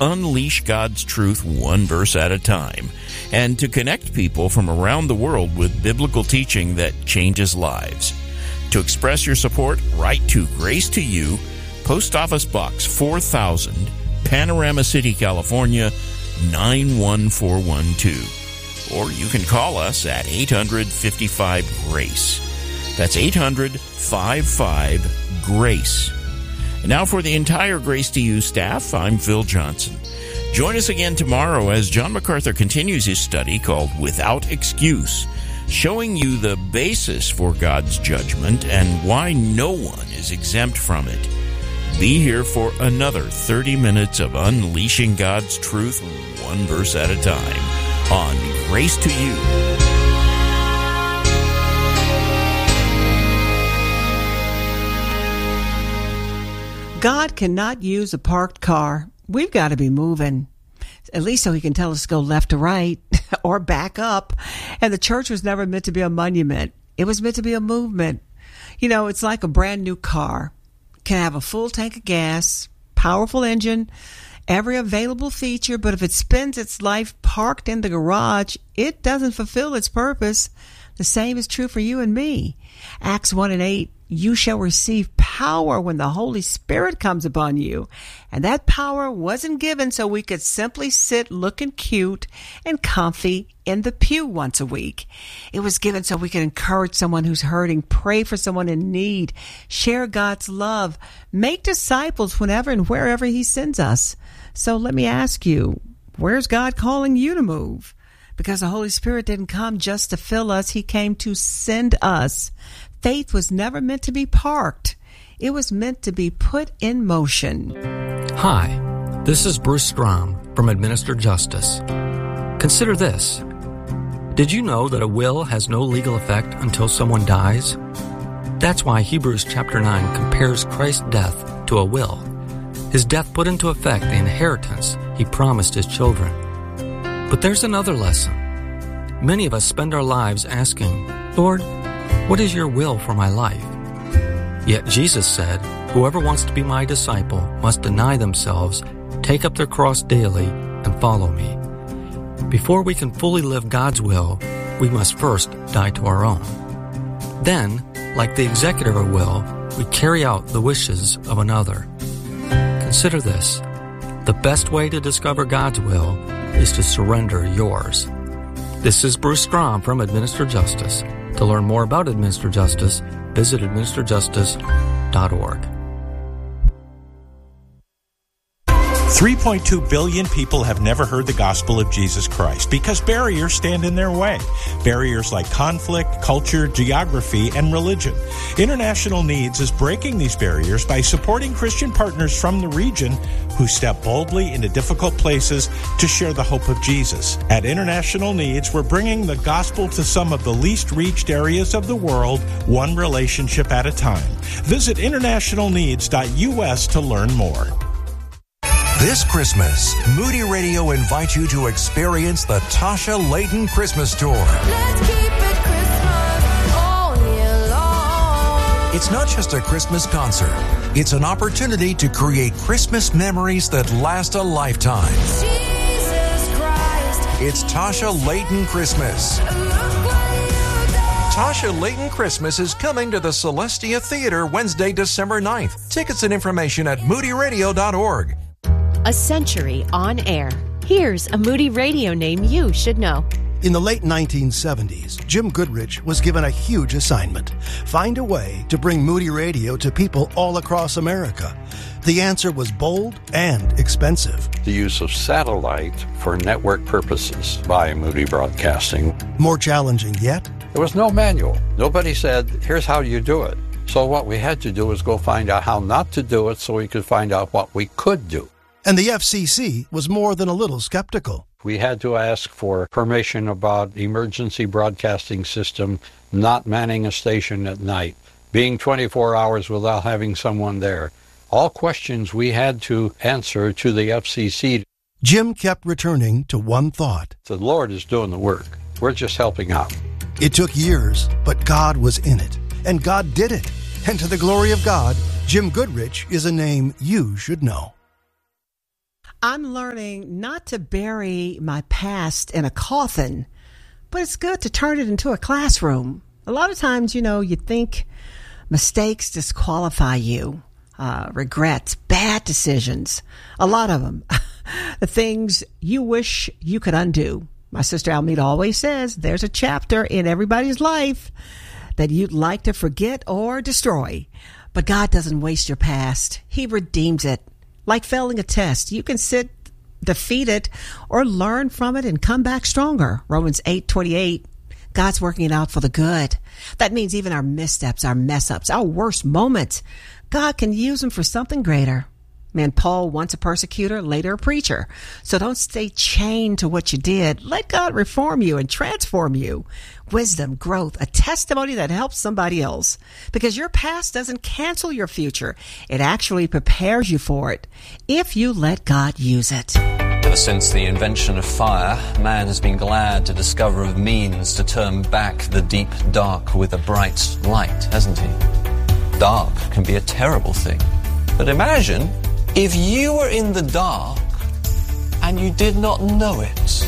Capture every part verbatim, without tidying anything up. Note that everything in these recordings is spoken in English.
unleash God's truth one verse at a time, and to connect people from around the world with biblical teaching that changes lives. To express your support, write to Grace to You, Post Office Box four thousand, Panorama City, California, nine one four one two. Or you can call us at eight hundred, fifty-five, GRACE. That's eight hundred, fifty-five, GRACE. And now for the entire Grace to You staff, I'm Phil Johnson. Join us again tomorrow as John MacArthur continues his study called Without Excuse, showing you the basis for God's judgment and why no one is exempt from it. Be here for another thirty minutes of unleashing God's truth one verse at a time on Grace to You. God cannot use a parked car. We've got to be moving, at least so he can tell us to go left to right or back up. And the church was never meant to be a monument. It was meant to be a movement. You know, it's like a brand new car. It can have a full tank of gas, powerful engine, every available feature, but if it spends its life parked in the garage, it doesn't fulfill its purpose. The same is true for you and me. Acts one and eight, you shall receive power when the Holy Spirit comes upon you. And that power wasn't given so we could simply sit looking cute and comfy in the pew once a week. It was given so we could encourage someone who's hurting, pray for someone in need, share God's love, make disciples whenever and wherever he sends us. So let me ask you, where's God calling you to move? Because the Holy Spirit didn't come just to fill us. He came to send us. Faith was never meant to be parked. It was meant to be put in motion. Hi, this is Bruce Strom from Administer Justice. Consider this. Did you know that a will has no legal effect until someone dies? That's why Hebrews chapter nine compares Christ's death to a will. His death put into effect the inheritance he promised his children. But there's another lesson. Many of us spend our lives asking, Lord, what is your will for my life? Yet Jesus said, whoever wants to be my disciple must deny themselves, take up their cross daily, and follow me. Before we can fully live God's will, we must first die to our own. Then, like the executor of a will, we carry out the wishes of another. Consider this. The best way to discover God's will is to surrender yours. This is Bruce Strom from Administer Justice. To learn more about Administer Justice, visit administer justice dot org. three point two billion people have never heard the gospel of Jesus Christ because barriers stand in their way. Barriers like conflict, culture, geography, and religion. International Needs is breaking these barriers by supporting Christian partners from the region who step boldly into difficult places to share the hope of Jesus. At International Needs, we're bringing the gospel to some of the least reached areas of the world, one relationship at a time. Visit international needs dot U S to learn more. This Christmas, Moody Radio invites you to experience the Tasha Layton Christmas Tour. Let's keep it Christmas all year long. It's not just a Christmas concert. It's an opportunity to create Christmas memories that last a lifetime. Jesus Christ. It's Tasha Layton Christmas. Look what you done. Tasha Layton Christmas is coming to the Celestia Theater Wednesday, December ninth. Tickets and information at moody radio dot org. A century on air. Here's a Moody Radio name you should know. In the late nineteen seventies, Jim Goodrich was given a huge assignment. Find a way to bring Moody Radio to people all across America. The answer was bold and expensive. The use of satellite for network purposes by Moody Broadcasting. More challenging yet? There was no manual. Nobody said, here's how you do it. So what we had to do was go find out how not to do it so we could find out what we could do. And the F C C was more than a little skeptical. We had to ask for permission about emergency broadcasting system not manning a station at night, being twenty-four hours without having someone there. All questions we had to answer to the F C C. Jim kept returning to one thought. The Lord is doing the work. We're just helping out. It took years, but God was in it. And God did it. And to the glory of God, Jim Goodrich is a name you should know. I'm learning not to bury my past in a coffin, but it's good to turn it into a classroom. A lot of times, you know, you think mistakes disqualify you, uh, regrets, bad decisions, a lot of them, the things you wish you could undo. My sister Almeda always says there's a chapter in everybody's life that you'd like to forget or destroy. But God doesn't waste your past. He redeems it. Like failing a test, you can sit defeated or learn from it and come back stronger. Romans eight twenty-eight. God's working it out for the good. That means even our missteps, our mess ups, our worst moments, God can use them for something greater. Man, Paul, once a persecutor, later a preacher. So don't stay chained to what you did. Let God reform you and transform you. Wisdom, growth, a testimony that helps somebody else. Because your past doesn't cancel your future. It actually prepares you for it if you let God use it. Ever since the invention of fire, man has been glad to discover a means to turn back the deep dark with a bright light, hasn't he? Dark can be a terrible thing. But imagine if you were in the dark and you did not know it.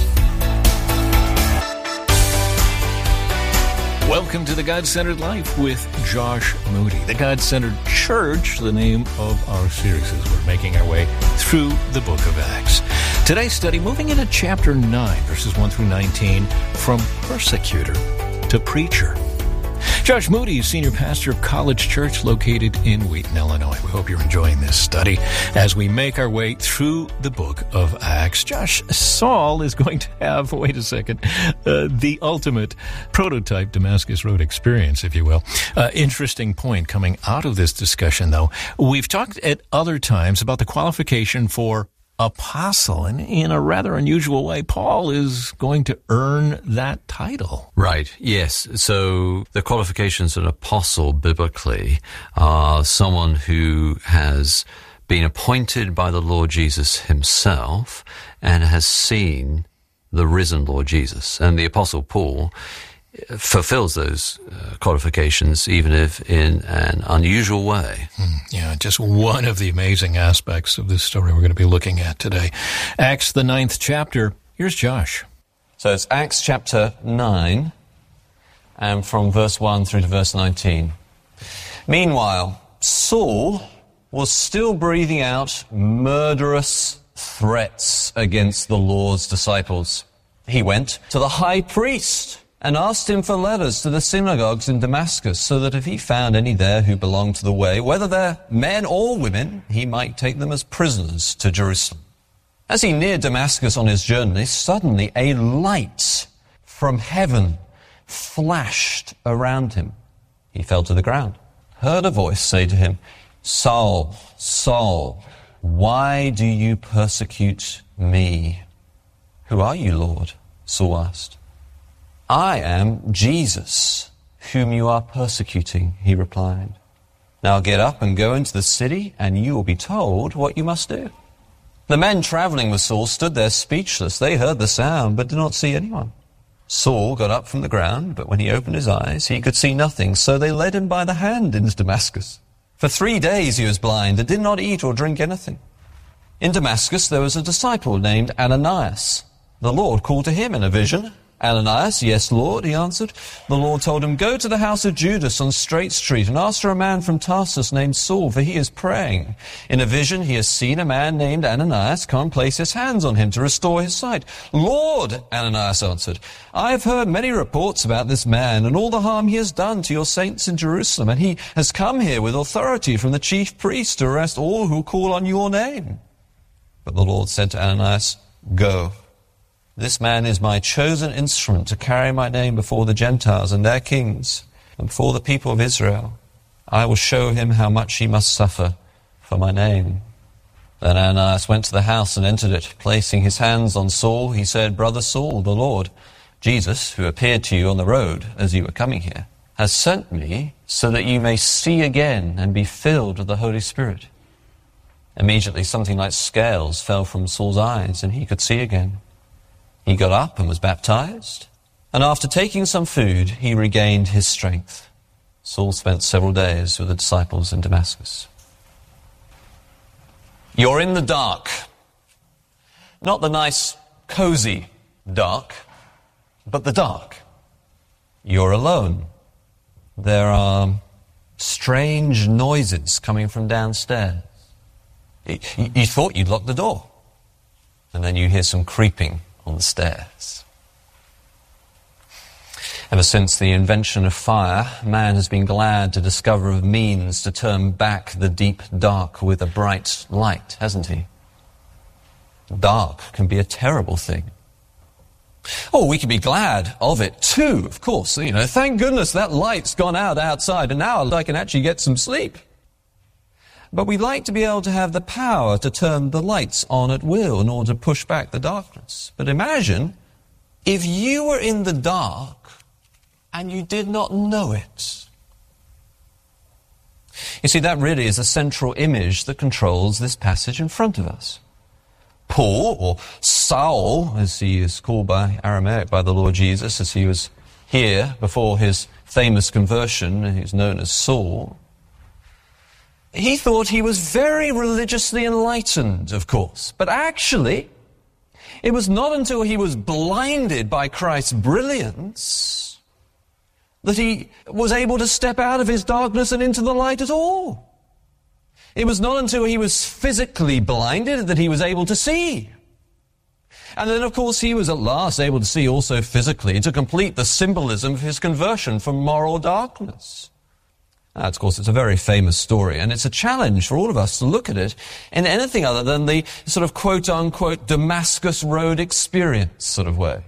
Welcome to the God-Centered Life with Josh Moody. The God-Centered Church, the name of our series as we're making our way through the book of Acts. Today's study, moving into chapter nine, verses one through nineteen, from persecutor to preacher. Josh Moody is senior pastor of College Church located in Wheaton, Illinois. We hope you're enjoying this study as we make our way through the book of Acts. Josh, Saul is going to have, wait a second, uh, the ultimate prototype Damascus Road experience, if you will. Uh, interesting point coming out of this discussion, though. We've talked at other times about the qualification for apostle, and in a rather unusual way, Paul is going to earn that title. Right, yes. So the qualifications of an apostle biblically are someone who has been appointed by the Lord Jesus himself and has seen the risen Lord Jesus. And the apostle Paul fulfills those uh, qualifications, even if in an unusual way. Mm, yeah, just one of the amazing aspects of this story we're going to be looking at today. Acts, the ninth chapter. Here's Josh. So it's Acts chapter nine, and from verse one through to verse nineteen. Meanwhile, Saul was still breathing out murderous threats against the Lord's disciples. He went to the high priest and asked him for letters to the synagogues in Damascus, so that if he found any there who belonged to the way, whether they're men or women, he might take them as prisoners to Jerusalem. As he neared Damascus on his journey, suddenly a light from heaven flashed around him. He fell to the ground, heard a voice say to him, "Saul, Saul, why do you persecute me?" "Who are you, Lord?" Saul asked. "I am Jesus, whom you are persecuting," he replied. "Now get up and go into the city, and you will be told what you must do." The men traveling with Saul stood there speechless. They heard the sound, but did not see anyone. Saul got up from the ground, but when he opened his eyes, he could see nothing. So they led him by the hand into Damascus. For three days he was blind and did not eat or drink anything. In Damascus there was a disciple named Ananias. The Lord called to him in a vision. "Ananias, yes, Lord," he answered. The Lord told him, "Go to the house of Judas on Straight Street and ask for a man from Tarsus named Saul, for he is praying. In a vision he has seen a man named Ananias come and place his hands on him to restore his sight." "Lord," Ananias answered, "I have heard many reports about this man and all the harm he has done to your saints in Jerusalem, and he has come here with authority from the chief priest to arrest all who call on your name." But the Lord said to Ananias, "Go. This man is my chosen instrument to carry my name before the Gentiles and their kings and before the people of Israel. I will show him how much he must suffer for my name." Then Ananias went to the house and entered it. Placing his hands on Saul, he said, "Brother Saul, the Lord, Jesus, who appeared to you on the road as you were coming here, has sent me so that you may see again and be filled with the Holy Spirit." Immediately something like scales fell from Saul's eyes, and he could see again. He got up and was baptized, and after taking some food, he regained his strength. Saul spent several days with the disciples in Damascus. You're in the dark, Not the nice, cozy dark, but the dark. You're alone. There are strange noises coming from downstairs. You, you thought you'd locked the door, and then you hear some creeping on the stairs. Ever since the invention of fire, man has been glad to discover a means to turn back the deep dark with a bright light, hasn't he? Dark can be a terrible thing. Oh, we can be glad of it too, of course. You know, thank goodness that light's gone out outside and now I can actually get some sleep. But we'd like to be able to have the power to turn the lights on at will in order to push back the darkness. But imagine if you were in the dark and you did not know it. You see, that really is a central image that controls this passage in front of us. Paul, or Saul, as he is called by Aramaic by the Lord Jesus, as he was here before his famous conversion, he's known as Saul. He thought he was very religiously enlightened, of course, but actually, it was not until he was blinded by Christ's brilliance that he was able to step out of his darkness and into the light at all. It was not until he was physically blinded that he was able to see. And then, of course, he was at last able to see also physically to complete the symbolism of his conversion from moral darkness. Now, of course, it's a very famous story, and it's a challenge for all of us to look at it in anything other than the sort of quote-unquote Damascus Road experience sort of way.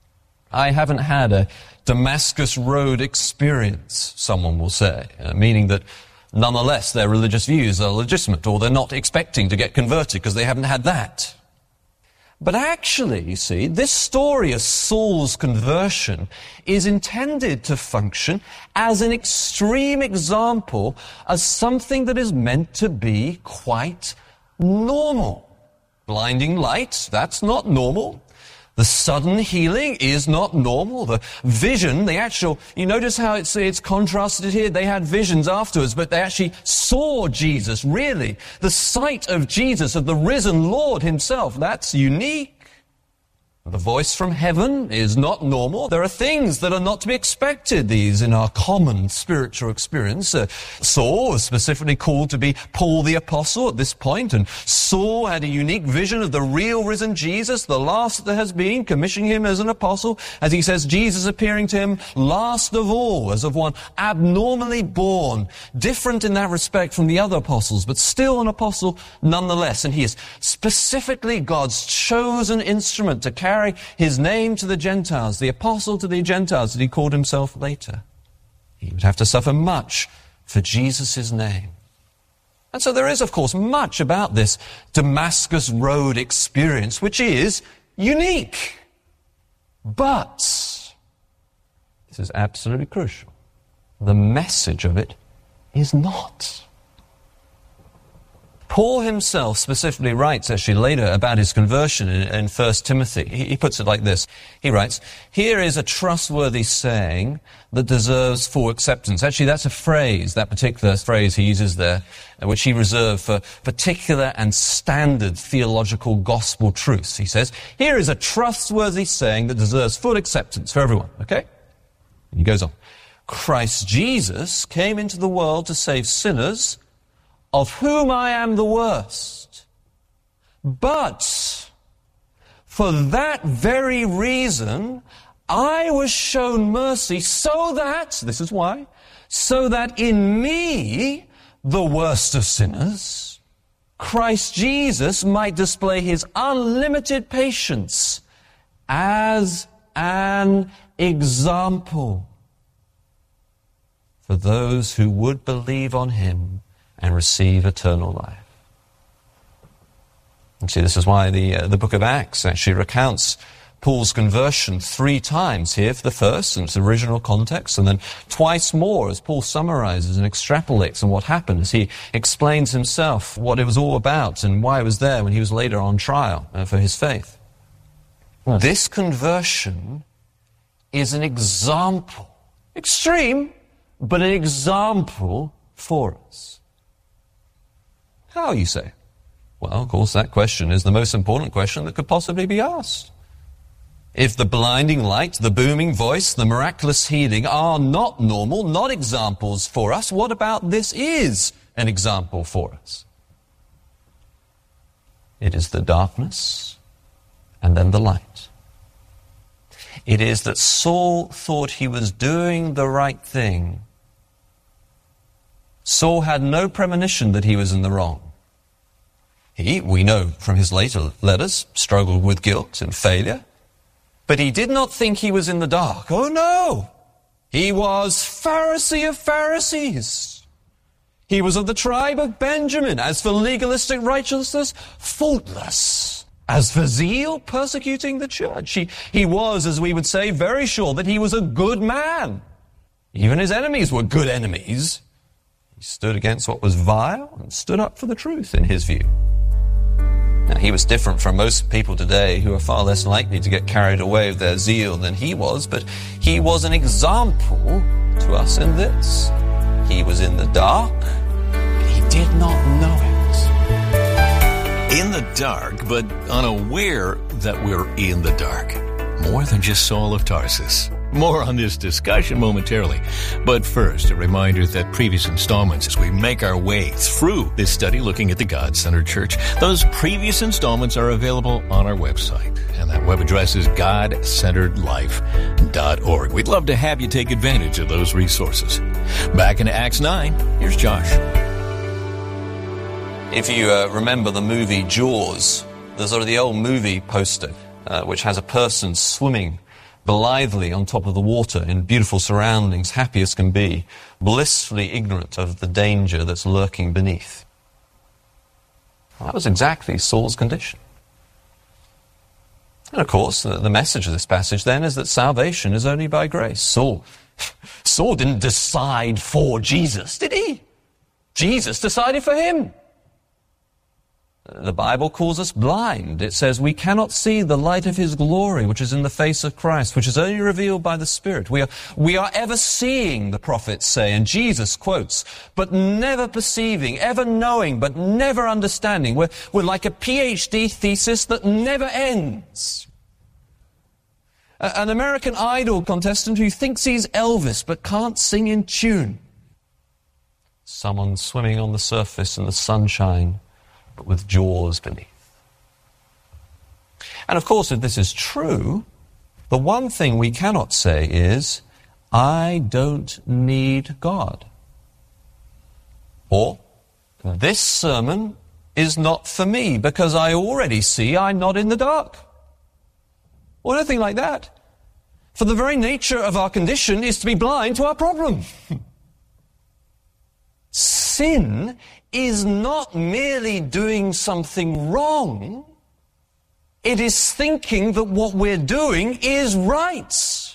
I haven't had a Damascus Road experience, someone will say, uh, meaning that nonetheless their religious views are legitimate, or they're not expecting to get converted because they haven't had that. But actually, you see, this story of Saul's conversion is intended to function as an extreme example of something that is meant to be quite normal. Blinding light, that's not normal. The sudden healing is not normal. The vision, the actual, you notice how it's, it's contrasted here? They had visions afterwards, but they actually saw Jesus, really. The sight of Jesus, of the risen Lord himself, that's unique. The voice from heaven is not normal. There are things that are not to be expected, these in our common spiritual experience. Uh, Saul was specifically called to be Paul the Apostle at this point, and Saul had a unique vision of the real risen Jesus, the last that there has been, commissioning him as an apostle, as he says, Jesus appearing to him last of all, as of one abnormally born, different in that respect from the other apostles, but still an apostle nonetheless. And he is specifically God's chosen instrument to carry his name to the Gentiles, the apostle to the Gentiles that he called himself later. He would have to suffer much for Jesus' name. And so there is, of course, much about this Damascus Road experience which is unique. But, this is absolutely crucial, the message of it is not. Paul himself specifically writes, actually, later about his conversion in, in First Timothy. He, he puts it like this. He writes, "Here is a trustworthy saying that deserves full acceptance." Actually, that's a phrase, that particular phrase he uses there, which he reserved for particular and standard theological gospel truths. He says, "Here is a trustworthy saying that deserves full acceptance for everyone." Okay? And he goes on. "Christ Jesus came into the world to save sinners, of whom I am the worst. But for that very reason, I was shown mercy so that," this is why, "so that in me, the worst of sinners, Christ Jesus might display his unlimited patience as an example for those who would believe on him and receive eternal life." And see, this is why the uh, the book of Acts actually recounts Paul's conversion three times here for the first, in its original context, and then twice more as Paul summarizes and extrapolates on what happened, as he explains himself what it was all about and why it was there when he was later on trial uh, for his faith. Yes. This conversion is an example, extreme, but an example for us. How, you say? Well, of course, that question is the most important question that could possibly be asked. If the blinding light, the booming voice, the miraculous healing are not normal, not examples for us, what about this is an example for us? It is the darkness and then the light. It is that Saul thought he was doing the right thing. Saul had no premonition that he was in the wrong. He, we know from his later letters, struggled with guilt and failure. But he did not think he was in the dark. Oh no! He was Pharisee of Pharisees. He was of the tribe of Benjamin. As for legalistic righteousness, faultless. As for zeal, persecuting the church. He, he was, as we would say, very sure that he was a good man. Even his enemies were good enemies. He stood against what was vile and stood up for the truth in his view. Now, he was different from most people today who are far less likely to get carried away with their zeal than he was, but he was an example to us in this. He was in the dark, but he did not know it. In the dark, but unaware that we're in the dark. More than just Saul of Tarsus. More on this discussion momentarily. But first, a reminder that previous installments, as we make our way through this study looking at the God-centered church, those previous installments are available on our website. And that web address is god centered life dot org. We'd love to have you take advantage of those resources. Back into Acts nine, here's Josh. If you uh, remember the movie Jaws, there's sort of the old movie poster, uh, which has a person swimming blithely on top of the water in beautiful surroundings, happy as can be, blissfully ignorant of the danger that's lurking beneath. Well, that was exactly Saul's condition. And of course, the, the message of this passage then is that salvation is only by grace. Saul, Saul didn't decide for Jesus, did he? Jesus decided for him. The Bible calls us blind. It says we cannot see the light of his glory, which is in the face of Christ, which is only revealed by the Spirit. We are, we are ever seeing, the prophets say, and Jesus quotes, but never perceiving, ever knowing, but never understanding. We're, we're like a P H D thesis that never ends. A, an American Idol contestant who thinks he's Elvis, but can't sing in tune. Someone swimming on the surface in the sunshine, but with jaws beneath. And of course, if this is true, the one thing we cannot say is, I don't need God. Or, this sermon is not for me because I already see I'm not in the dark. Or anything like that. For the very nature of our condition is to be blind to our problem. Sin is not merely doing something wrong. It is thinking that what we're doing is right.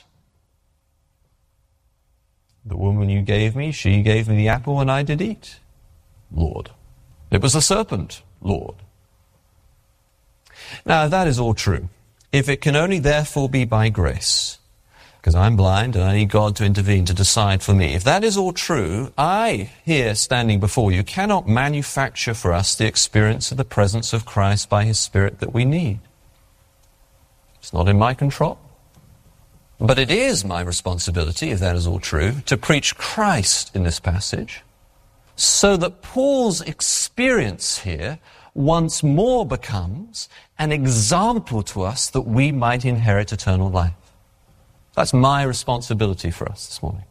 The woman you gave me, she gave me the apple and I did eat. Lord. It was the serpent, Lord. Now, if that is all true, if it can only therefore be by grace, because I'm blind and I need God to intervene to decide for me. If that is all true, I, here standing before you, cannot manufacture for us the experience of the presence of Christ by his Spirit that we need. It's not in my control. But it is my responsibility, if that is all true, to preach Christ in this passage, so that Paul's experience here once more becomes an example to us that we might inherit eternal life. That's my responsibility for us this morning.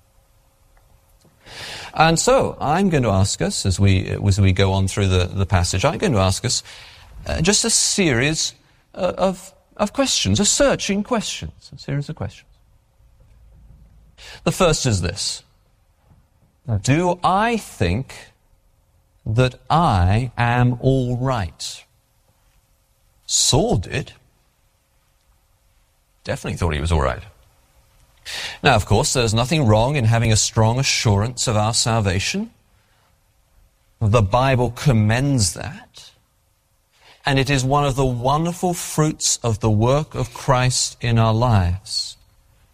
And so, I'm going to ask us, as we as we go on through the, the passage, I'm going to ask us uh, just a series uh, of, of questions, a searching questions, a series of questions. The first is this. Do I think that I am all right? Saul did. Definitely thought he was all right. Now, of course, there's nothing wrong in having a strong assurance of our salvation. The Bible commends that. And it is one of the wonderful fruits of the work of Christ in our lives.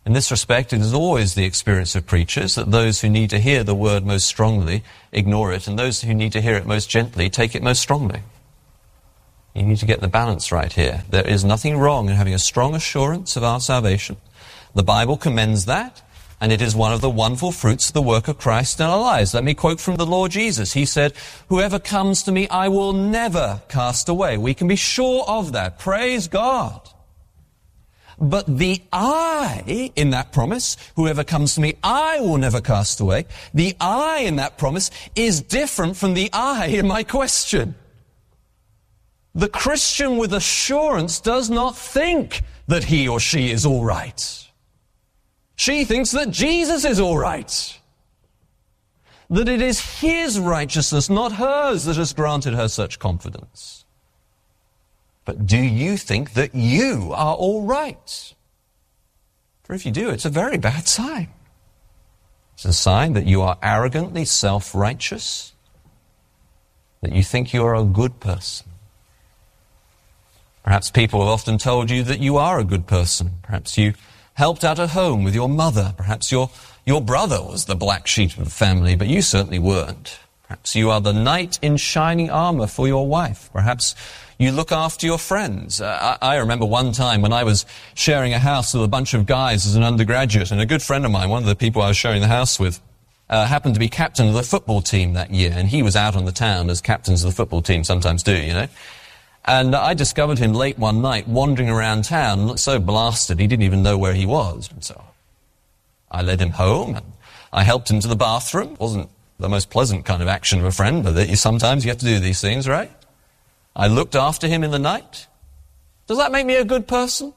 In this respect, it is always the experience of preachers that those who need to hear the word most strongly ignore it, and those who need to hear it most gently take it most strongly. You need to get the balance right here. There is nothing wrong in having a strong assurance of our salvation. The Bible commends that, and it is one of the wonderful fruits of the work of Christ in our lives. Let me quote from the Lord Jesus. He said, "Whoever comes to me, I will never cast away." We can be sure of that. Praise God. But the I in that promise, whoever comes to me, I will never cast away. The I in that promise is different from the I in my question. The Christian with assurance does not think that he or she is all right. She thinks that Jesus is all right. That it is his righteousness, not hers, that has granted her such confidence. But do you think that you are all right? For if you do, it's a very bad sign. It's a sign that you are arrogantly self-righteous, that you think you are a good person. Perhaps people have often told you that you are a good person. Perhaps you helped out at home with your mother. Perhaps your, your brother was the black sheep of the family, but you certainly weren't. Perhaps you are the knight in shining armor for your wife. Perhaps you look after your friends. Uh, I, I remember one time when I was sharing a house with a bunch of guys as an undergraduate, and a good friend of mine, one of the people I was sharing the house with, uh, happened to be captain of the football team that year, and he was out on the town, as captains of the football team sometimes do, you know. And I discovered him late one night wandering around town, looked so blasted he didn't even know where he was. And so I led him home, and I helped him to the bathroom. It wasn't the most pleasant kind of action of a friend, but you, sometimes you have to do these things, right? I looked after him in the night. Does that make me a good person?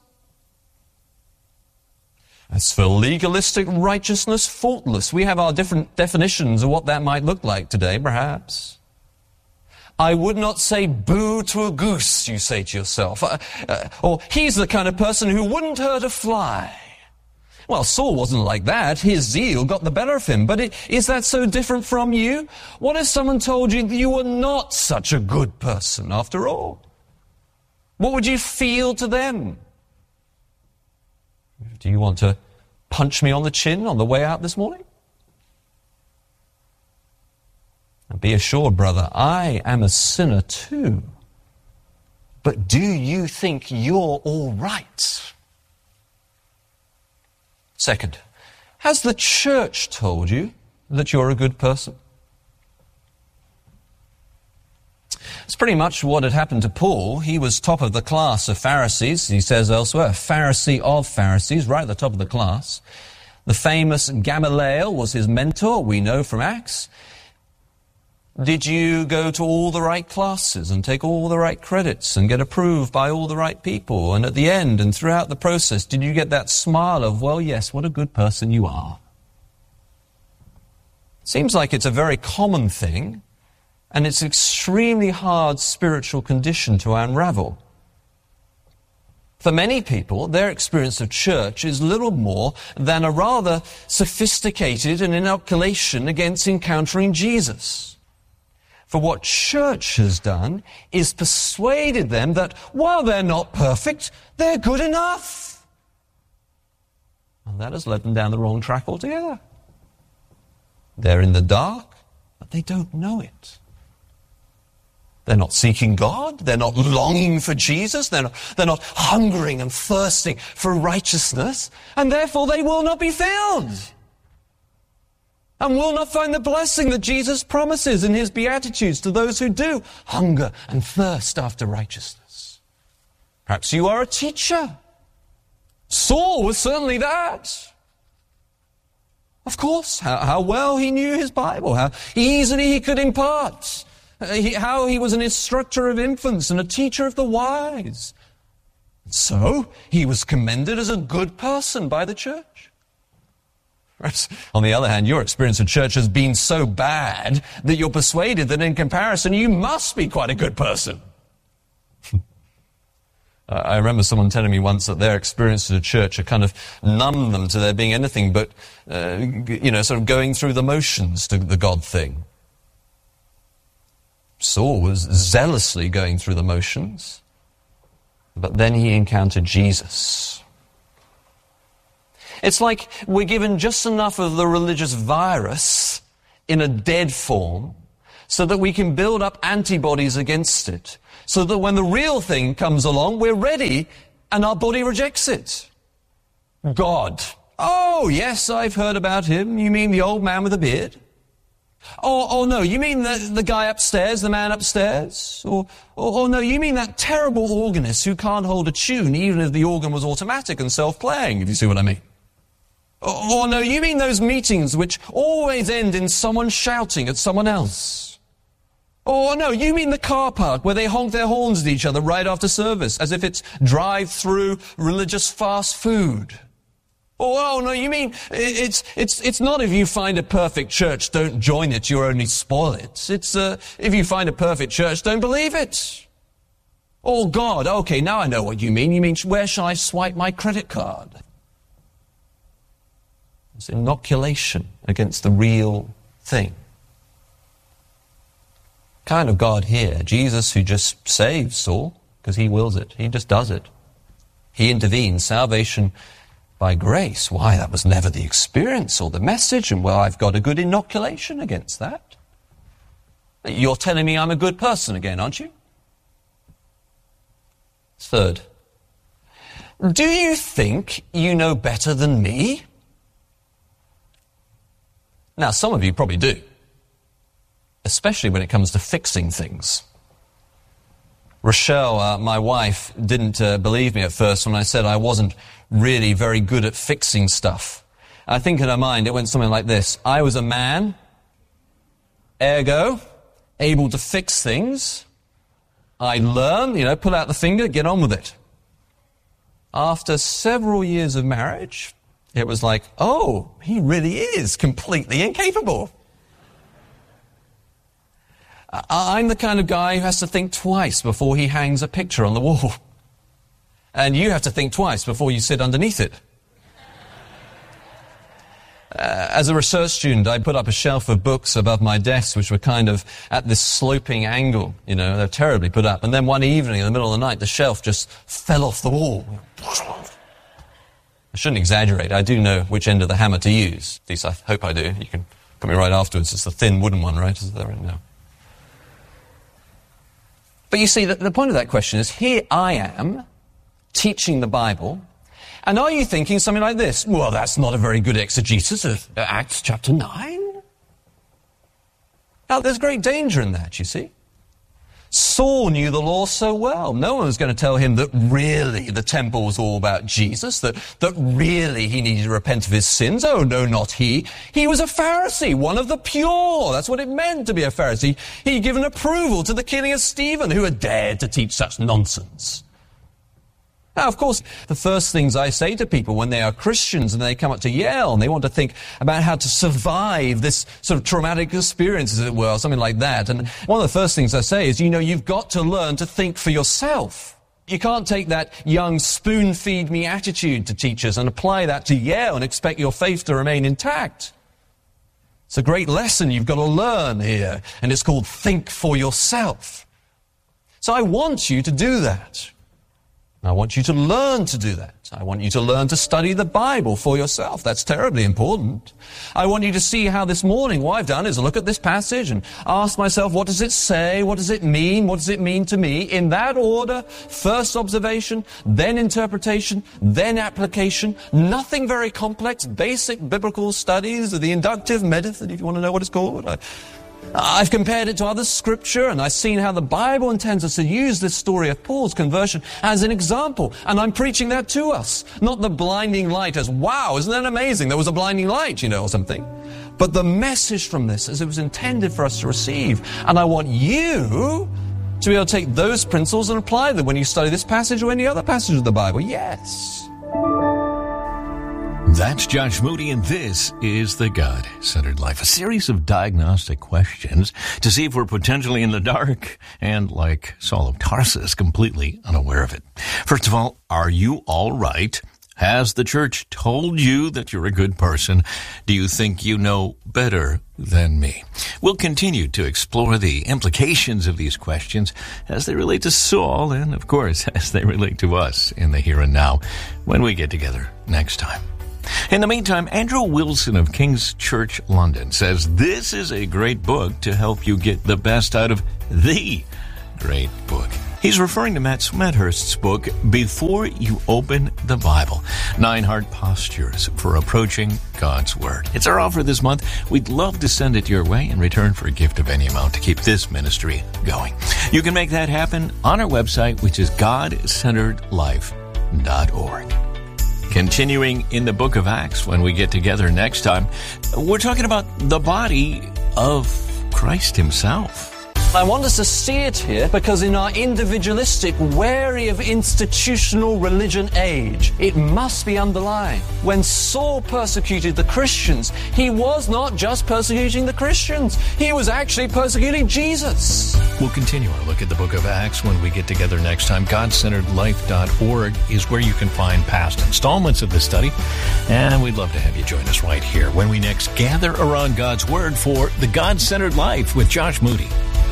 As for legalistic righteousness, faultless. We have our different definitions of what that might look like today, perhaps. I would not say boo to a goose, you say to yourself. Uh, uh, or he's the kind of person who wouldn't hurt a fly. Well, Saul wasn't like that. His zeal got the better of him. But it, is that so different from you? What if someone told you that you were not such a good person after all? What would you feel to them? Do you want to punch me on the chin on the way out this morning? And be assured, brother, I am a sinner too. But do you think you're all right? Second, has the church told you that you're a good person? It's pretty much what had happened to Paul. He was top of the class of Pharisees, he says elsewhere, a Pharisee of Pharisees, right at the top of the class. The famous Gamaliel was his mentor, we know from Acts. Did you go to all the right classes and take all the right credits and get approved by all the right people? And at the end and throughout the process, did you get that smile of, well, yes, what a good person you are? Seems like it's a very common thing, and it's an extremely hard spiritual condition to unravel. For many people, their experience of church is little more than a rather sophisticated an inoculation against encountering Jesus. For what church has done is persuaded them that while they're not perfect, they're good enough. And that has led them down the wrong track altogether. They're in the dark, but they don't know it. They're not seeking God. They're not longing for Jesus. They're not, they're not hungering and thirsting for righteousness. And therefore they will not be filled. And will not find the blessing that Jesus promises in his Beatitudes to those who do hunger and thirst after righteousness. Perhaps you are a teacher. Saul was certainly that. Of course, how, how well he knew his Bible, how easily he could impart, uh, he, how he was an instructor of infants and a teacher of the wise. So, he was commended as a good person by the church. On the other hand, your experience of church has been so bad that you're persuaded that in comparison you must be quite a good person. I remember someone telling me once that their experience of church had kind of numbed them to there being anything but, uh, you know, sort of going through the motions to the God thing. Saul was zealously going through the motions, but then he encountered Jesus. It's like we're given just enough of the religious virus in a dead form so that we can build up antibodies against it, so that when the real thing comes along, we're ready and our body rejects it. God. Oh, yes, I've heard about him. You mean the old man with a beard? Oh, oh no, you mean the, the guy upstairs, the man upstairs? Or, or, or no, you mean that terrible organist who can't hold a tune even if the organ was automatic and self-playing, if you see what I mean? Or, or no, you mean those meetings which always end in someone shouting at someone else? Or no, you mean the car park where they honk their horns at each other right after service as if it's drive-through religious fast food? Oh, oh, no, you mean it's it's it's not if you find a perfect church, don't join it, you only spoil it. It's uh, if you find a perfect church, don't believe it. Oh, God, okay, now I know what you mean. You mean, where shall I swipe my credit card? It's inoculation against the real thing. Kind of God here, Jesus who just saves Saul, because he wills it. He just does it. He intervenes. Salvation by grace. Why, that was never the experience or the message, and well, I've got a good inoculation against that. You're telling me I'm a good person again, aren't you? Third, do you think you know better than me? Now, some of you probably do, especially when it comes to fixing things. Rochelle, uh, my wife, didn't uh, believe me at first when I said I wasn't really very good at fixing stuff. I think in her mind it went something like this. I was a man, ergo, able to fix things. I learn, you know, pull out the finger, get on with it. After several years of marriage, it was like, oh, he really is completely incapable. I'm the kind of guy who has to think twice before he hangs a picture on the wall. And you have to think twice before you sit underneath it. Uh, as a research student, I put up a shelf of books above my desk which were kind of at this sloping angle. You know, they're terribly put up. And then one evening in the middle of the night, the shelf just fell off the wall. I shouldn't exaggerate. I do know which end of the hammer to use. At least I hope I do. You can put me right afterwards. It's the thin wooden one, right? Is that right? No. But you see, the, the point of that question is, here I am, teaching the Bible, and are you thinking something like this? Well, that's not a very good exegesis of Acts chapter nine. Now, there's great danger in that, you see. Saul knew the law so well. No one was going to tell him that really the temple was all about Jesus, that, that really he needed to repent of his sins. Oh, no, not he. He was a Pharisee, one of the pure. That's what it meant to be a Pharisee. He'd given approval to the killing of Stephen, who had dared to teach such nonsense. Now, of course, the first things I say to people when they are Christians and they come up to Yale and they want to think about how to survive this sort of traumatic experience, as it were, or something like that. And one of the first things I say is, you know, you've got to learn to think for yourself. You can't take that young spoon-feed-me attitude to teachers and apply that to Yale and expect your faith to remain intact. It's a great lesson you've got to learn here, and it's called think for yourself. So I want you to do that. I want you to learn to do that. I want you to learn to study the Bible for yourself. That's terribly important. I want you to see how this morning what I've done is look at this passage and ask myself, what does it say? What does it mean? What does it mean to me? In that order, first observation, then interpretation, then application. Nothing very complex, basic biblical studies of the inductive method, if you want to know what it's called. I, I've compared it to other scripture, and I've seen how the Bible intends us to use this story of Paul's conversion as an example. And I'm preaching that to us. Not the blinding light as, wow, isn't that amazing? There was a blinding light, you know, or something. But the message from this as it was intended for us to receive. And I want you to be able to take those principles and apply them when you study this passage or any other passage of the Bible. Yes. That's Josh Moody, and this is The God-Centered Life, a series of diagnostic questions to see if we're potentially in the dark and, like Saul of Tarsus, completely unaware of it. First of all, are you all right? Has the church told you that you're a good person? Do you think you know better than me? We'll continue to explore the implications of these questions as they relate to Saul and, of course, as they relate to us in the here and now when we get together next time. In the meantime, Andrew Wilson of King's Church London says this is a great book to help you get the best out of the great book. He's referring to Matt Smethurst's book, Before You Open the Bible, Nine Hard Postures for Approaching God's Word. It's our offer this month. We'd love to send it your way in return for a gift of any amount to keep this ministry going. You can make that happen on our website, which is god centered life dot org. Continuing in the book of Acts when we get together next time, we're talking about the body of Christ himself. I want us to see it here because in our individualistic, wary of institutional religion age, it must be underlined. When Saul persecuted the Christians, he was not just persecuting the Christians. He was actually persecuting Jesus. We'll continue our look at the book of Acts when we get together next time. god centered life dot org is where you can find past installments of this study. And we'd love to have you join us right here when we next gather around God's Word for the God-Centered Life with Josh Moody.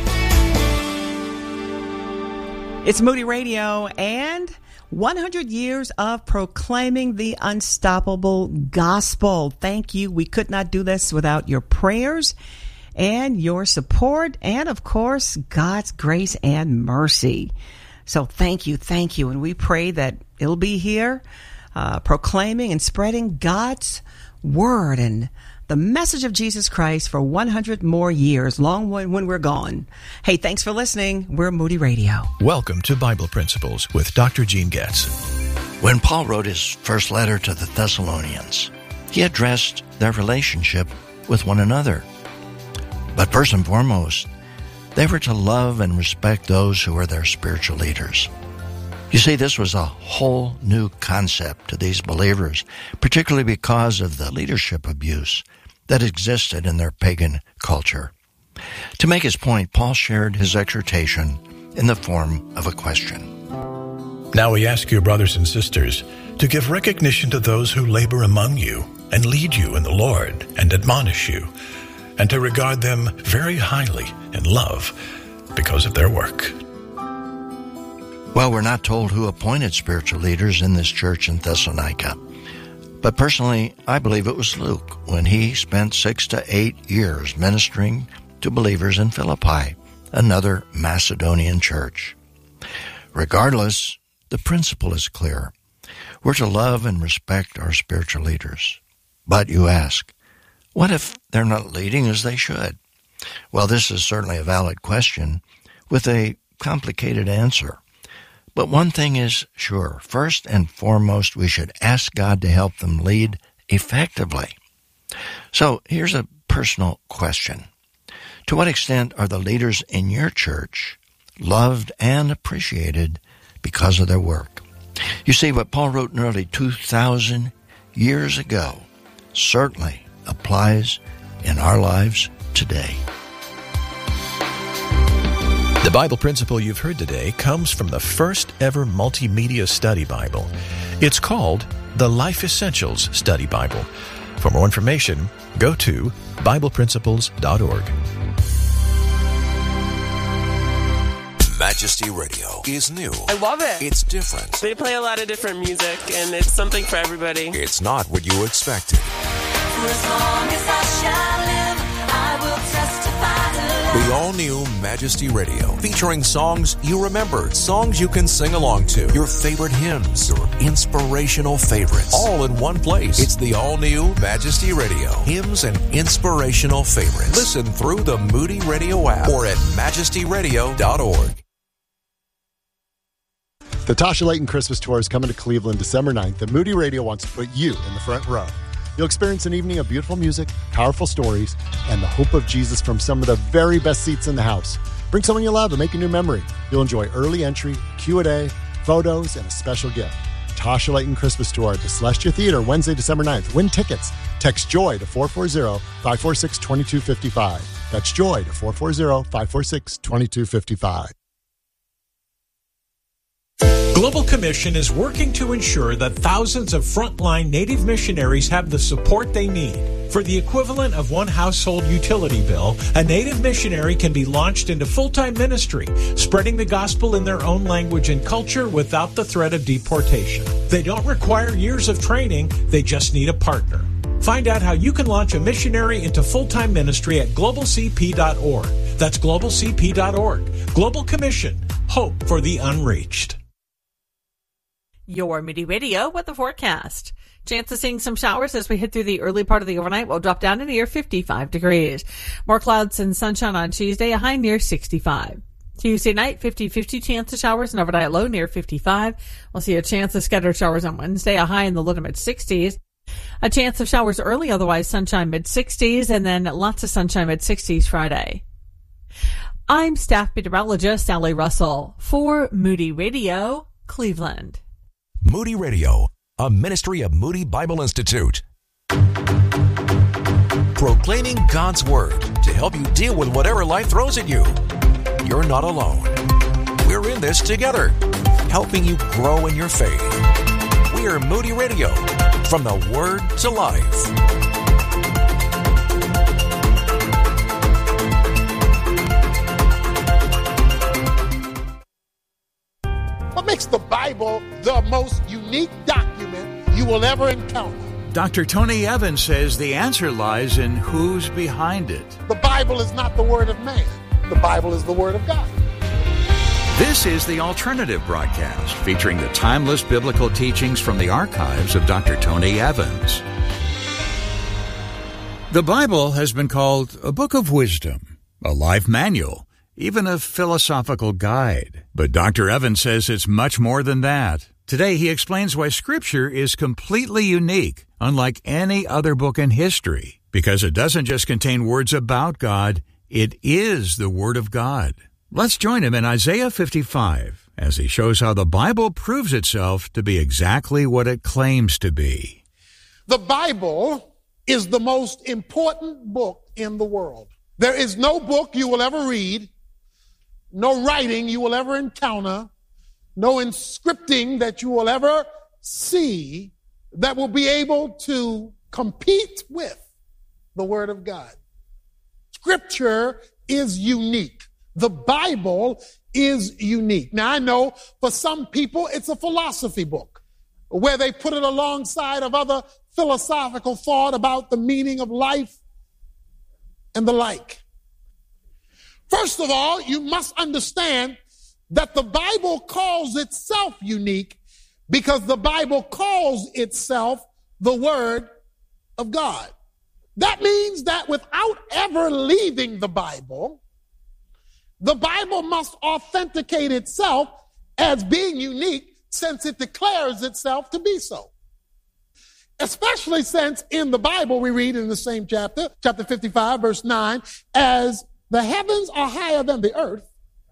It's Moody Radio and one hundred years of proclaiming the unstoppable gospel. Thank you. We could not do this without your prayers and your support and, of course, God's grace and mercy. So thank you, thank you. And we pray that it'll be here uh, proclaiming and spreading God's word and the message of Jesus Christ for one hundred more years, long when, when we're gone. Hey, thanks for listening. We're Moody Radio. Welcome to Bible Principles with Doctor Gene Getz. When Paul wrote his first letter to the Thessalonians, he addressed their relationship with one another. But first and foremost, they were to love and respect those who were their spiritual leaders. You see, this was a whole new concept to these believers, particularly because of the leadership abuse that existed in their pagan culture. To make his point, Paul shared his exhortation in the form of a question. Now we ask you, brothers and sisters, to give recognition to those who labor among you and lead you in the Lord and admonish you, and to regard them very highly in love because of their work. Well, we're not told who appointed spiritual leaders in this church in Thessalonica. But personally, I believe it was Luke when he spent six to eight years ministering to believers in Philippi, another Macedonian church. Regardless, the principle is clear. We're to love and respect our spiritual leaders. But you ask, what if they're not leading as they should? Well, this is certainly a valid question with a complicated answer. But one thing is sure. First and foremost, we should ask God to help them lead effectively. So here's a personal question. To what extent are the leaders in your church loved and appreciated because of their work? You see, what Paul wrote nearly two thousand years ago certainly applies in our lives today. The Bible principle you've heard today comes from the first ever multimedia study Bible. It's called the Life Essentials Study Bible. For more information, go to bible principles dot org. Majesty Radio is new. I love it. It's different. They play a lot of different music, and it's something for everybody. It's not what you expected. For as long as I shall live, I will testify to love. The all-new Majesty Radio, featuring songs you remember, songs you can sing along to, your favorite hymns, your inspirational favorites, all in one place. It's the all-new Majesty Radio, hymns and inspirational favorites. Listen through the Moody Radio app or at majesty radio dot org. The Tasha Layton Christmas Tour is coming to Cleveland December ninth, and Moody Radio wants to put you in the front row. You'll experience an evening of beautiful music, powerful stories, and the hope of Jesus from some of the very best seats in the house. Bring someone you love and make a new memory. You'll enjoy early entry, Q and A, photos, and a special gift. Tasha Layton Christmas Tour at the Celestia Theater, Wednesday, December ninth. Win tickets. Text JOY to four four zero, five four six, two two five five. That's JOY to four four zero, five four six, two two five five. Global Commission is working to ensure that thousands of frontline Native missionaries have the support they need. For the equivalent of one household utility bill, a native missionary can be launched into full-time ministry, spreading the gospel in their own language and culture without the threat of deportation. They don't require years of training, they just need a partner. Find out how you can launch a missionary into full-time ministry at global c p dot org. That's global c p dot org. Global Commission. Hope for the unreached. Your Moody Radio with the forecast. Chance of seeing some showers as we head through the early part of the overnight. We'll drop down to near fifty-five degrees. More clouds and sunshine on Tuesday, a high near sixty-five. Tuesday night, fifty-fifty chance of showers and overnight low near fifty-five. We'll see a chance of scattered showers on Wednesday, a high in the low to mid-sixties. A chance of showers early, otherwise sunshine mid-sixties, and then lots of sunshine mid-sixties Friday. I'm staff meteorologist Sally Russell for Moody Radio, Cleveland. Moody Radio, a ministry of Moody Bible Institute. Proclaiming God's Word to help you deal with whatever life throws at you. You're not alone. We're in this together, helping you grow in your faith. We are Moody Radio, from the Word to life. What makes the Bible the most unique document you will ever encounter? Doctor Tony Evans says the answer lies in who's behind it. The Bible is not the word of man. The Bible is the word of God. This is the Alternative Broadcast, featuring the timeless biblical teachings from the archives of Doctor Tony Evans. The Bible has been called a book of wisdom, a life manual, even a philosophical guide. But Doctor Evans says it's much more than that. Today, he explains why Scripture is completely unique, unlike any other book in history, because it doesn't just contain words about God, it is the Word of God. Let's join him in Isaiah fifty-five as he shows how the Bible proves itself to be exactly what it claims to be. The Bible is the most important book in the world. There is no book you will ever read, no writing you will ever encounter, no inscripting that you will ever see that will be able to compete with the Word of God. Scripture is unique. The Bible is unique. Now, I know for some people it's a philosophy book where they put it alongside of other philosophical thought about the meaning of life and the like. First of all, you must understand that the Bible calls itself unique because the Bible calls itself the Word of God. That means that without ever leaving the Bible, the Bible must authenticate itself as being unique since it declares itself to be so. Especially since in the Bible we read in the same chapter, chapter fifty-five, verse nine, as the heavens are higher than the earth,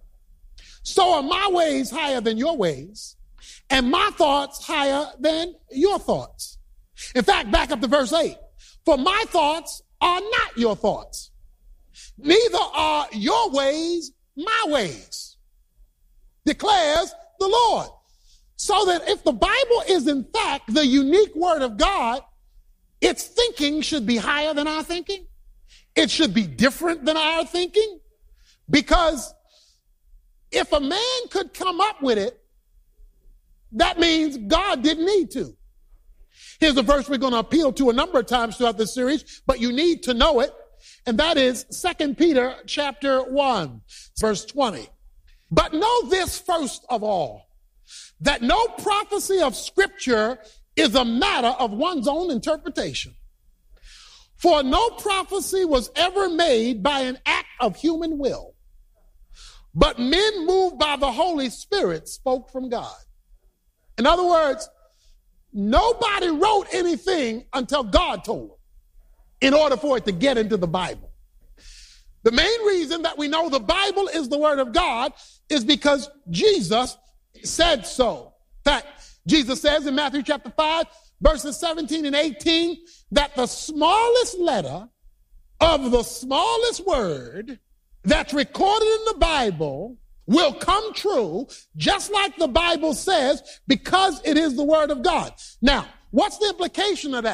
so are my ways higher than your ways, and my thoughts higher than your thoughts. In fact, back up to verse eight. For my thoughts are not your thoughts, neither are your ways my ways, declares the Lord. So that if the Bible is in fact the unique Word of God, its thinking should be higher than our thinking. It should be different than our thinking. Because if a man could come up with it, that means God didn't need to. Here's a verse we're going to appeal to a number of times throughout this series, but you need to know it. And that is Second Peter chapter one, verse twenty. But know this first of all, that no prophecy of Scripture is a matter of one's own interpretation. For no prophecy was ever made by an act of human will, but men moved by the Holy Spirit spoke from God. In other words, nobody wrote anything until God told them in order for it to get into the Bible. The main reason that we know the Bible is the Word of God is because Jesus said so. In fact, Jesus says in Matthew chapter five, verses seventeen and eighteen, that the smallest letter of the smallest word that's recorded in the Bible will come true, just like the Bible says, because it is the Word of God. Now, what's the implication of that?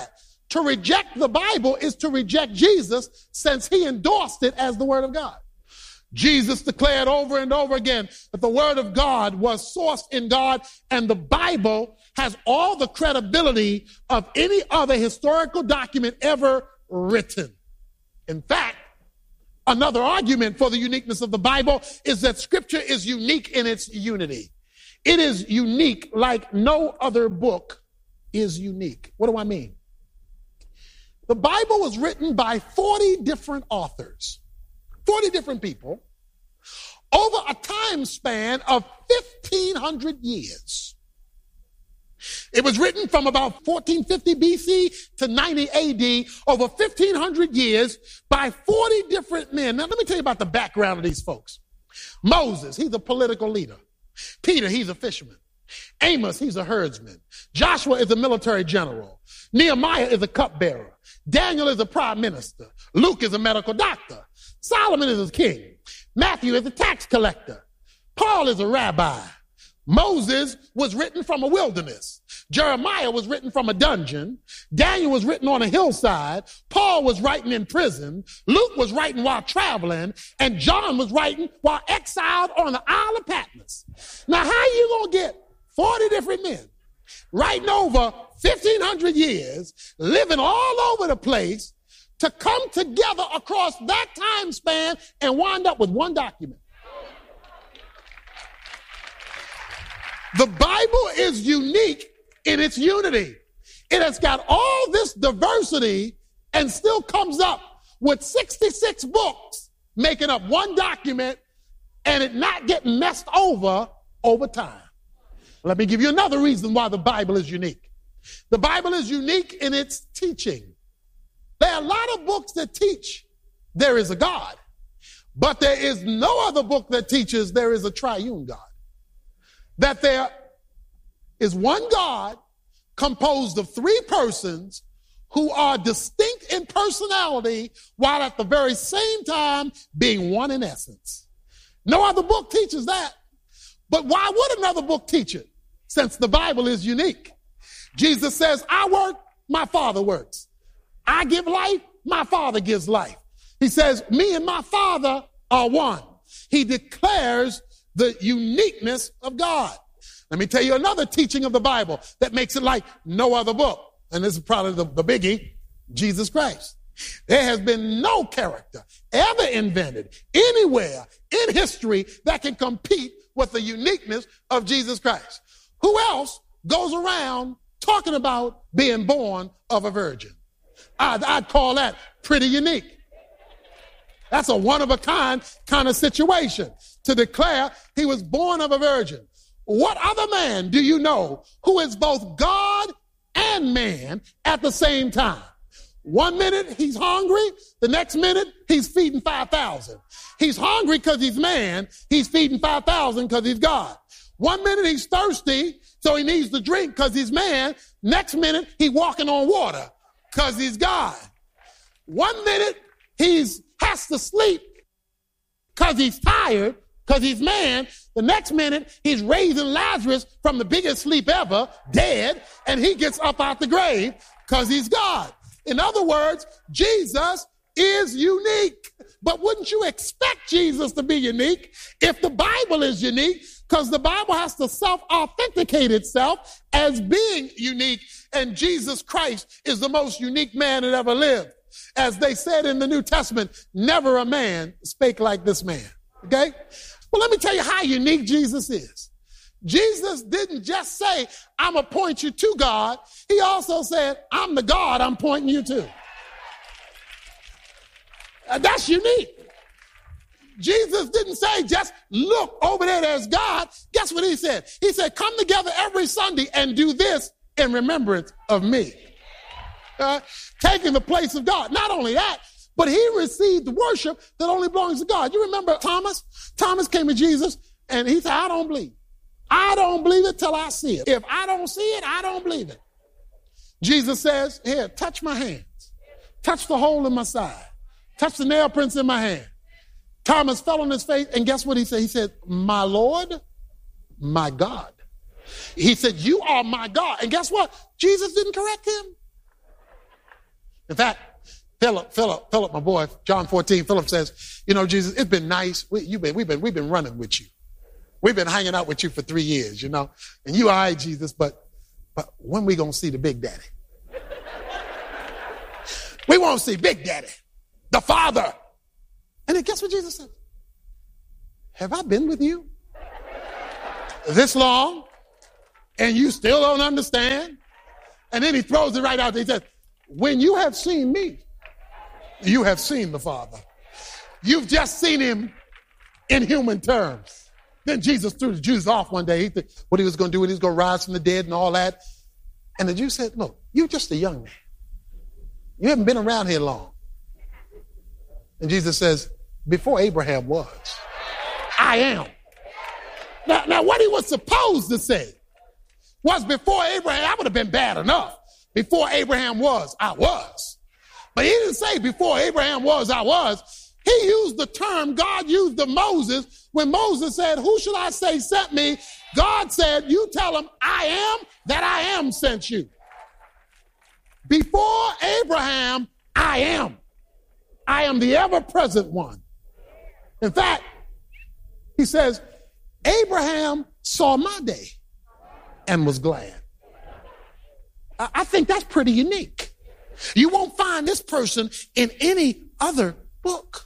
To reject the Bible is to reject Jesus, since he endorsed it as the Word of God. Jesus declared over and over again that the Word of God was sourced in God, and the Bible has all the credibility of any other historical document ever written. In fact, another argument for the uniqueness of the Bible is that Scripture is unique in its unity. It is unique like no other book is unique. What do I mean? The Bible was written by forty different authors, forty different people, over a time span of fifteen hundred years. It was written from about fourteen fifty B C to ninety A D, over fifteen hundred years, by forty different men. Now, let me tell you about the background of these folks. Moses, he's a political leader. Peter, he's a fisherman. Amos, he's a herdsman. Joshua is a military general. Nehemiah is a cupbearer. Daniel is a prime minister. Luke is a medical doctor. Solomon is a king. Matthew is a tax collector. Paul is a rabbi. Moses was written from a wilderness. Jeremiah was written from a dungeon. Daniel was written on a hillside. Paul was writing in prison. Luke was writing while traveling. And John was writing while exiled on the Isle of Patmos. Now, how you going to get forty different men writing over fifteen hundred years, living all over the place, to come together across that time span and wind up with one document? The Bible is unique in its unity. It has got all this diversity and still comes up with sixty-six books making up one document, and it not getting messed over over time. Let me give you another reason why the Bible is unique. The Bible is unique in its teaching. There are a lot of books that teach there is a God, but there is no other book that teaches there is a triune God. That there is one God composed of three persons who are distinct in personality while at the very same time being one in essence. No other book teaches that. But why would another book teach it, since the Bible is unique? Jesus says, I work, my Father works. I give life, my Father gives life. He says, me and my Father are one. He declares the uniqueness of God. Let me tell you another teaching of the Bible that makes it like no other book. And this is probably the, the biggie, Jesus Christ. There has been no character ever invented anywhere in history that can compete with the uniqueness of Jesus Christ. Who else goes around talking about being born of a virgin? I'd, I'd call that pretty unique. That's a one-of-a-kind kind of situation, to declare he was born of a virgin. What other man do you know who is both God and man at the same time? One minute he's hungry, the next minute he's feeding five thousand. He's hungry because he's man, he's feeding five thousand because he's God. One minute he's thirsty, so he needs to drink because he's man. Next minute he's walking on water because he's God. One minute he's has to sleep because he's tired, because he's man. The next minute he's raising Lazarus from the biggest sleep ever, dead, and he gets up out the grave because he's God. In other words, Jesus is unique. But wouldn't you expect Jesus to be unique if the Bible is unique? Because the Bible has to self-authenticate itself as being unique. And Jesus Christ is the most unique man that ever lived. As they said in the New Testament, never a man spake like this man. Okay? Well, let me tell you how unique Jesus is. Jesus didn't just say, I'm going to point you to God. He also said, I'm the God I'm pointing you to. That's unique. Jesus didn't say, just look over there, there's God. Guess what he said? He said, come together every Sunday and do this in remembrance of me. Uh, taking the place of God. Not only that, but he received worship that only belongs to God. You remember Thomas? Thomas came to Jesus and he said, I don't believe. I don't believe it till I see it. If I don't see it, I don't believe it. Jesus says, here, touch my hands. Touch the hole in my side. Touch the nail prints in my hand. Thomas fell on his face, and guess what he said? He said, my Lord, my God. He said, you are my God. And guess what? Jesus didn't correct him. In fact, Philip, Philip, Philip, my boy, John fourteen, Philip says, you know, Jesus, it's been nice. We, you've been, we've been, we've been running with you. We've been hanging out with you for three years, you know, and you all right, Jesus, but, but when we going to see the big daddy? We want to see Big Daddy, the Father. And then guess what Jesus said? Have I been with you this long and you still don't understand? And then he throws it right out there. He says, when you have seen me, you have seen the Father. You've just seen him in human terms. Then Jesus threw the Jews off one day. He th- what he was going to do, he was going to rise from the dead and all that. And the Jews said, look, you're just a young man. You haven't been around here long. And Jesus says, before Abraham was, I am. Now, now what he was supposed to say was before Abraham, I would have been bad enough. Before Abraham was, I was. But he didn't say before Abraham was, I was. He used the term God used to Moses when Moses said, who should I say sent me? God said, you tell him I am that I am sent you. Before Abraham, I am. I am the ever-present one. In fact, he says, Abraham saw my day and was glad. I think that's pretty unique. You won't find this person in any other book.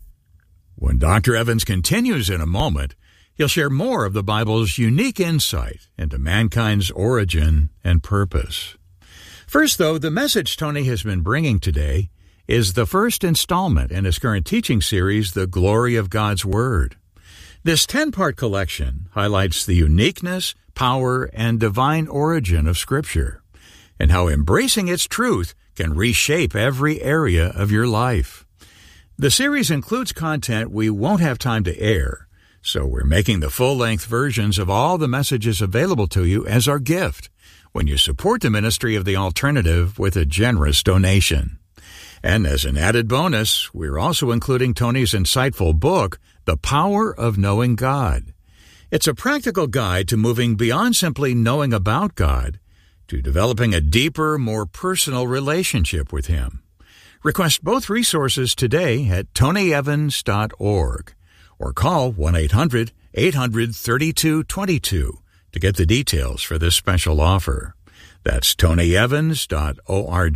When Doctor Evans continues in a moment, he'll share more of the Bible's unique insight into mankind's origin and purpose. First, though, the message Tony has been bringing today is the first installment in his current teaching series, The Glory of God's Word. This ten-part collection highlights the uniqueness, power, and divine origin of Scripture, and how embracing its truth can reshape every area of your life. The series includes content we won't have time to air, so we're making the full-length versions of all the messages available to you as our gift when you support the ministry of The Alternative with a generous donation. And as an added bonus, we're also including Tony's insightful book, The Power of Knowing God. It's a practical guide to moving beyond simply knowing about God to developing a deeper, more personal relationship with Him. Request both resources today at tony evans dot org or call one eight hundred eight hundred thirty-two twenty-two to get the details for this special offer. That's tony evans dot org,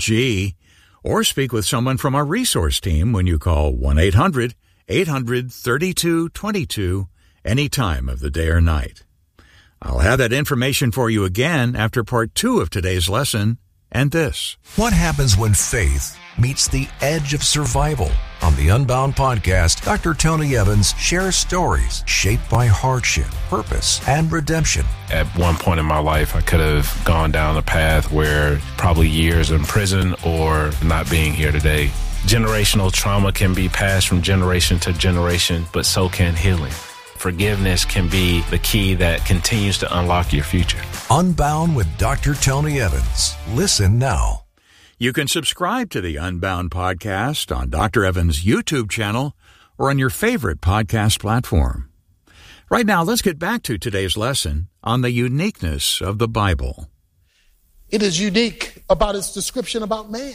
or speak with someone from our resource team when you call one eight hundred eight hundred thirty-two twenty-two any time of the day or night. I'll have that information for you again after part two of today's lesson and this. What happens when faith meets the edge of survival? On the Unbound podcast, Doctor Tony Evans shares stories shaped by hardship, purpose, and redemption. At one point in my life, I could have gone down a path where probably years in prison or not being here today. Generational trauma can be passed from generation to generation, but so can healing. Forgiveness can be the key that continues to unlock your future. Unbound with Doctor Tony Evans. Listen now. You can subscribe to the Unbound podcast on Doctor Evans' YouTube channel or on your favorite podcast platform. Right now, let's get back to today's lesson on the uniqueness of the Bible. It is unique about its description about man.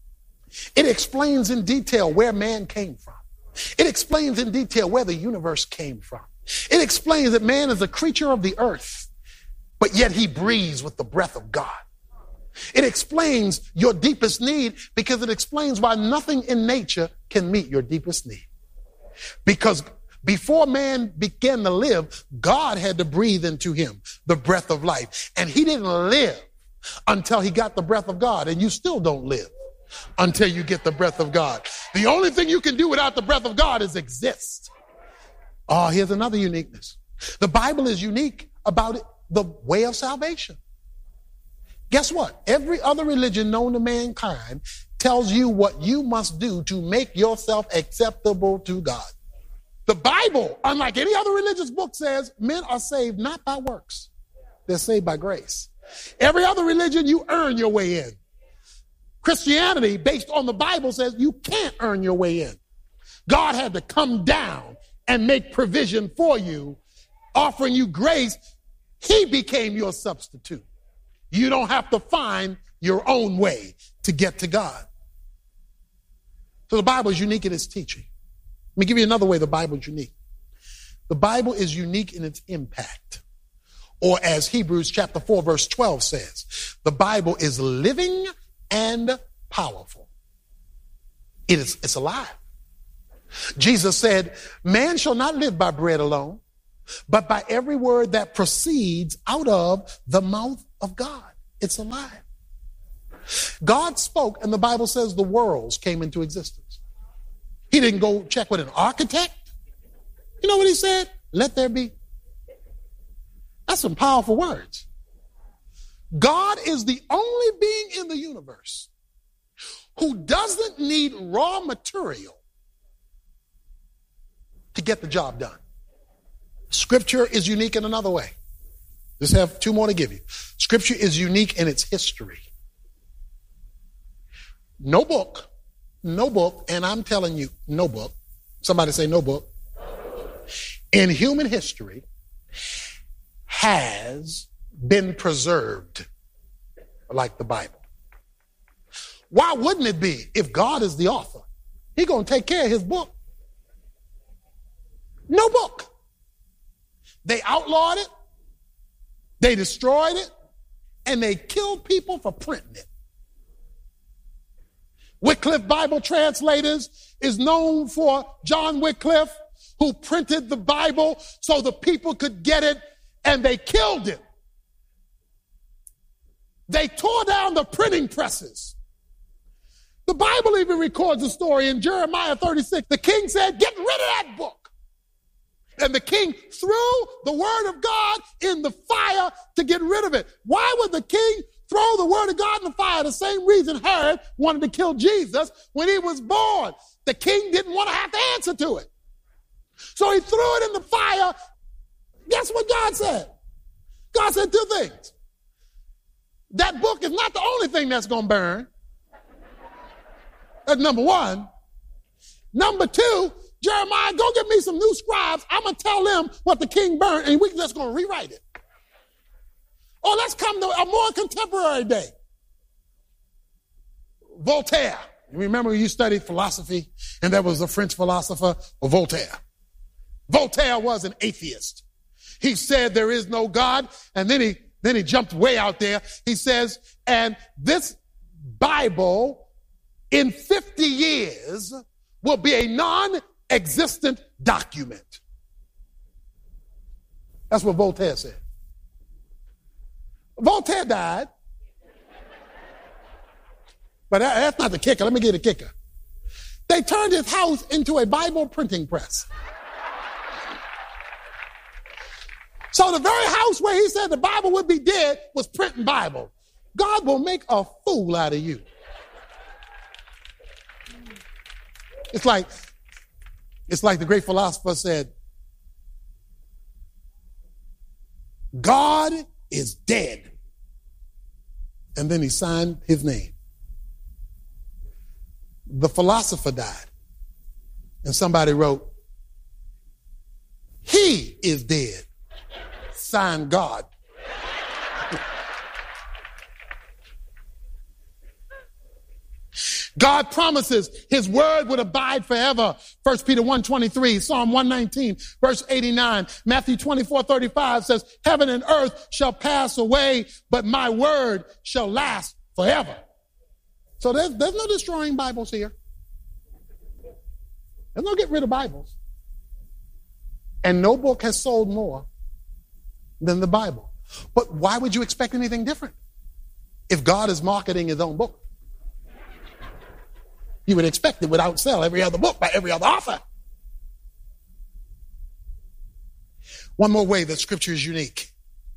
It explains in detail where man came from. It explains in detail where the universe came from. It explains that man is a creature of the earth, but yet he breathes with the breath of God. It explains your deepest need because it explains why nothing in nature can meet your deepest need. Because before man began to live, God had to breathe into him the breath of life. And he didn't live until he got the breath of God. And you still don't live until you get the breath of God. The only thing you can do without the breath of God is exist. Oh, here's another uniqueness. The Bible is unique about it, the way of salvation. Guess what? Every other religion known to mankind tells you what you must do to make yourself acceptable to God. The Bible, unlike any other religious book, says men are saved not by works. They're saved by grace. Every other religion, you earn your way in. Christianity, based on the Bible, says you can't earn your way in. God had to come down and make provision for you, offering you grace. He became your substitute. You don't have to find your own way to get to God. So the Bible is unique in its teaching. Let me give you another way the Bible is unique. The Bible is unique in its impact. Or as Hebrews chapter four verse twelve says, the Bible is living and powerful. It is, it's alive. Jesus said, man shall not live by bread alone, but by every word that proceeds out of the mouth of God. It's alive. God spoke, and the Bible says the worlds came into existence. He didn't go check with an architect. You know what he said? Let there be. That's some powerful words. God is the only being in the universe who doesn't need raw material to get the job done. Scripture is unique in another way. Just have two more to give you. Scripture is unique in its history. No book, no book, and I'm telling you, no book. Somebody say no book. In human history has been preserved like the Bible. Why wouldn't it be? If God is the author, he's going to take care of his book. No book. They outlawed it, they destroyed it, and they killed people for printing it. Wycliffe Bible Translators is known for John Wycliffe, who printed the Bible so the people could get it, and they killed him. They tore down the printing presses. The Bible even records a story in Jeremiah thirty-six. The king said, get rid of that book. And the king threw the word of God in the fire to get rid of it. Why would the king throw the word of God in the fire? The same reason Herod wanted to kill Jesus when he was born. The king didn't want to have to answer to it. So he threw it in the fire. Guess what God said? God said two things. That book is not the only thing that's going to burn. That's number one. Number two, Jeremiah, go get me some new scribes. I'm going to tell them what the king burned, and we're just going to rewrite it. Oh, let's come to a more contemporary day. Voltaire. You remember you studied philosophy, and there was a French philosopher, Voltaire. Voltaire was an atheist. He said there is no God, and then he then he jumped way out there. He says, and this Bible in fifty years will be a non-existent document. That's what Voltaire said. Voltaire died. But that, that's not the kicker. Let me get a kicker. They turned his house into a Bible printing press. So the very house where he said the Bible would be dead was printing Bible. God will make a fool out of you. It's like, it's like the great philosopher said, God is dead. And then he signed his name. The philosopher died. And somebody wrote, he is dead. Signed God. God promises his word would abide forever. First Peter one twenty-three, Psalm one nineteen, verse eighty-nine, Matthew twenty-four thirty-five says, heaven and earth shall pass away, but my word shall last forever. So there's, there's no destroying Bibles here. There's no getting rid of Bibles. And no book has sold more than the Bible. But why would you expect anything different if God is marketing his own book? You would expect it would outsell every other book by every other author. One more way that Scripture is unique.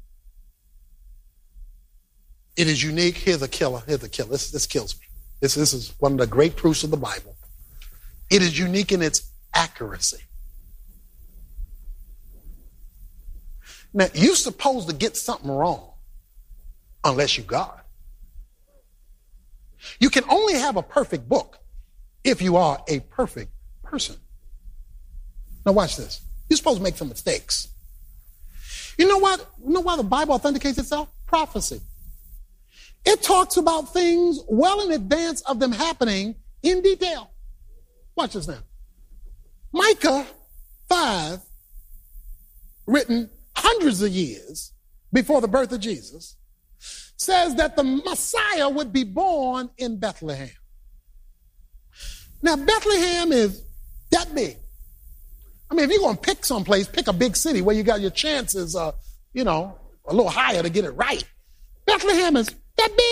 It is unique. Here's a killer. Here's a killer. This, this kills me. This, this is one of the great proofs of the Bible. It is unique in its accuracy. Now, you're supposed to get something wrong unless you're God. You can only have a perfect book if you are a perfect person. Now watch this. You're supposed to make some mistakes. You know what? You know why the Bible authenticates itself? Prophecy. It talks about things well in advance of them happening in detail. Watch this now. Micah five, written hundreds of years before the birth of Jesus, says that the Messiah would be born in Bethlehem. Now, Bethlehem is that big. I mean, if you're going to pick someplace, pick a big city where you got your chances, uh, you know, a little higher to get it right. Bethlehem is that